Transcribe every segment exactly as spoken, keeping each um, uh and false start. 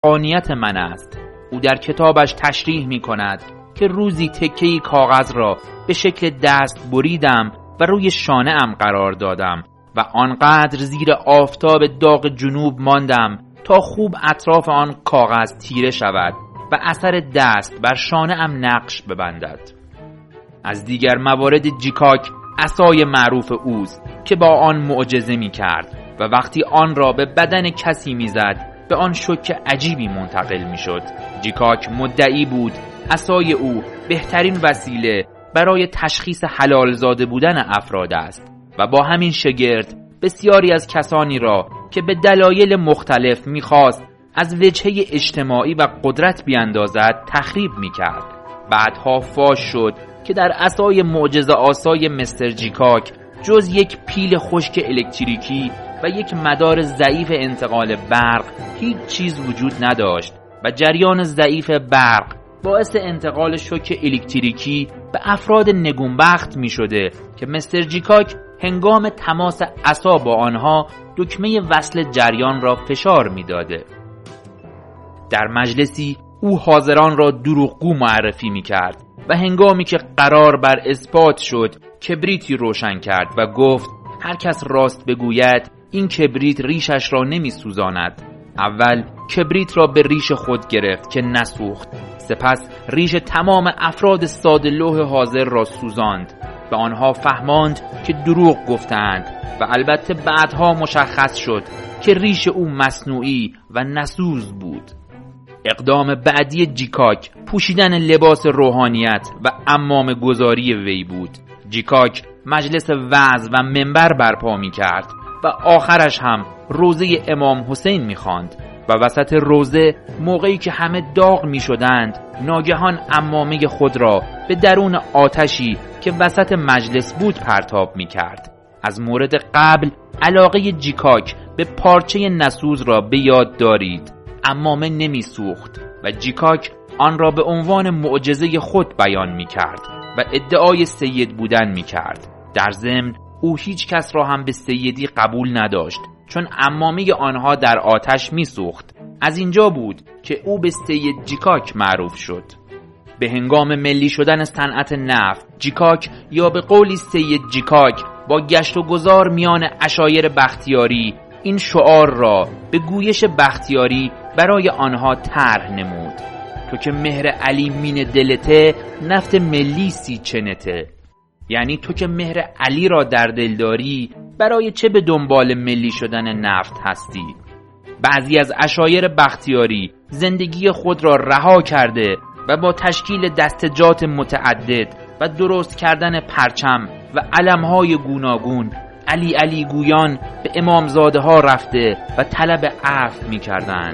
حقانیت من است. او در کتابش تشریح می کند که روزی تکه‌ای کاغذ را به شکل دست بریدم و روی شانه ام قرار دادم و آنقدر زیر آفتاب داغ جنوب ماندم تا خوب اطراف آن کاغذ تیره شود و اثر دست بر شانه ام نقش ببندد. از دیگر موارد جیکاک عصای معروف اوست که با آن معجزه می کرد و وقتی آن را به بدن کسی می زد به آن شوک عجیبی منتقل می شد. جیکاک مدعی بود عصای او بهترین وسیله برای تشخیص حلال زاده بودن افراد است و با همین شگرد بسیاری از کسانی را که به دلایل مختلف می خواست از وجهه اجتماعی و قدرت بیاندازد تخریب می کرد. بعدها فاش شد که در عصای معجزه آسای مستر جیکاک جز یک پیل خشک الکتریکی و یک مدار ضعیف انتقال برق هیچ چیز وجود نداشت و جریان ضعیف برق باعث انتقال شوک الکتریکی به افراد نگونبخت می شده که مستر جیکاک هنگام تماس عصا با آنها دکمه وصل جریان را فشار می داده. در مجلسی او حاضران را دروغگو معرفی می کرد و هنگامی که قرار بر اثبات شد کبریتی روشن کرد و گفت هر کس راست بگوید این کبریت ریشش را نمی سوزاند. اول کبریت را به ریش خود گرفت که نسوخت، سپس ریش تمام افراد ساده لوح حاضر را سوزاند و آنها فهماند که دروغ گفتند و البته بعدها مشخص شد که ریش او مصنوعی و نسوز بود. اقدام بعدی جیکاک پوشیدن لباس روحانیت و عمامه گذاری وی بود. جیکاک مجلس وعظ و منبر برپا می کرد و آخرش هم روزه امام حسین می خواند و وسط روزه موقعی که همه داغ می شدند ناگهان عمامه خود را به درون آتشی که وسط مجلس بود پرتاب می کرد. از مورد قبل علاقه جیکاک به پارچه نسوز را به یاد دارید. عمامه نمی سوخت و جیکاک آن را به عنوان معجزه خود بیان می کرد و ادعای سید بودن می کرد. در ضمن او هیچ کس را هم به سیدی قبول نداشت چون عمامه آنها در آتش می سوخت. از اینجا بود که او به سید جیکاک معروف شد. به هنگام ملی شدن صنعت نفت، جیکاک یا به قولی سید جیکاک با گشت و گذار میان عشایر بختیاری این شعار را به گویش بختیاری برای آنها طرح نمود: تو که مهر علی مین دلته، نفت ملی سی چنته. یعنی تو که مهر علی را در دل داری، برای چه به دنبال ملی شدن نفت هستی؟ بعضی از عشایر بختیاری زندگی خود را رها کرده و با تشکیل دستجات متعدد و درست کردن پرچم و علمهای گوناگون علی علی گویان به امامزاده ها رفته و طلب عفو می کردند.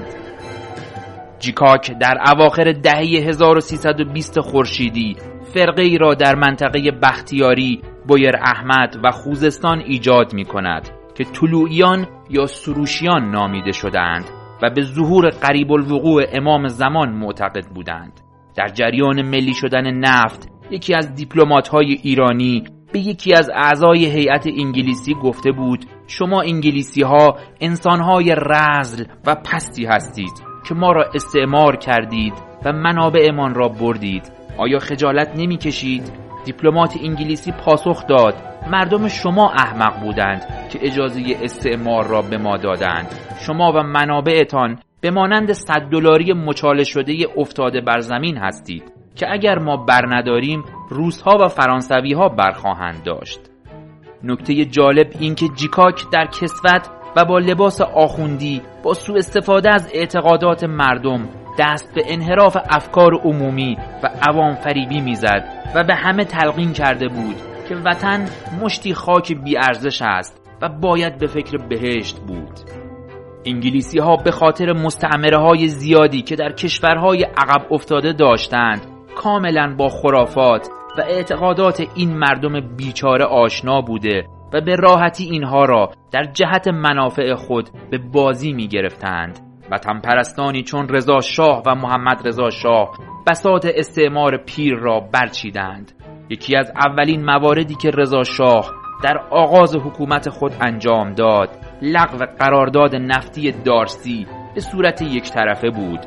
جیکاک در اواخر دهه هزار و سیصد و بیست خورشیدی فرقه ای را در منطقه بختیاری، بویر احمد و خوزستان ایجاد می کند که طلوعیان یا سروشیان نامیده شدند و به ظهور قریب الوقوع امام زمان معتقد بودند. در جریان ملی شدن نفت یکی از دیپلمات‌های ایرانی به یکی از اعضای هیئت انگلیسی گفته بود شما انگلیسی ها انسان‌های رذل و پستی هستید که ما را استعمار کردید و منابعمان را بردید. آیا خجالت نمی کشید؟ دیپلمات انگلیسی پاسخ داد مردم شما احمق بودند که اجازه استعمار را به ما دادند. شما و منابعتان به مانند صد دلاری مچاله شده افتاده بر زمین هستید که اگر ما برنداریم روس‌ها و فرانسوی‌ها برخواهند داشت. نکته جالب این که جیکاک در کسوت و با لباس آخوندی با سوء استفاده از اعتقادات مردم دست به انحراف افکار عمومی و عوام فریبی میزد و به همه تلقین کرده بود که وطن مشتی خاک بی ارزش است و باید به فکر بهشت بود. انگلیسی ها به خاطر مستعمره های زیادی که در کشورهای عقب افتاده داشتند کاملا با خرافات و اعتقادات این مردم بیچاره آشنا بوده و به راحتی اینها را در جهت منافع خود به بازی می گرفتند. وطن پرستانی چون رضا شاه و محمد رضا شاه بساط استعمار پیر را برچیدند. یکی از اولین مواردی که رضا شاه در آغاز حکومت خود انجام داد لغو قرارداد نفتی دارسی به صورت یک طرفه بود